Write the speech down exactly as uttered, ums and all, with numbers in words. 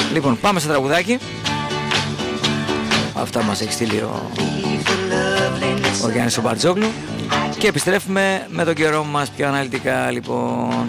Λοιπόν, πάμε στο τραγουδάκι. Αυτά μας έχει στείλει ο, ο Γιάννης ο Μπαρτζόγλου. Και επιστρέφουμε με τον καιρό μας πιο αναλυτικά, λοιπόν.